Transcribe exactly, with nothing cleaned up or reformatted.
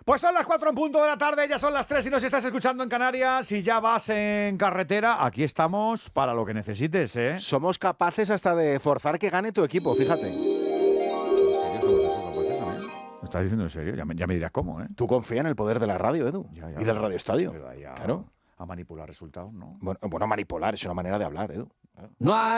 Pues son las cuatro en punto de la tarde, ya son las tres y nos estás escuchando en Canarias y ya vas en carretera. Aquí estamos para lo que necesites, ¿eh? Somos capaces hasta de forzar que gane tu equipo, fíjate. ¿En serio somos eso capaces también? ¿Me estás diciendo en serio? Ya me, ya me dirás cómo, ¿eh? Tú confía en el poder de la radio, Edu, Ya, ya, y del Radio Estadio. Pero ya Claro. a manipular resultados, ¿no? Bueno, bueno, manipular es una manera de hablar, Edu. No hay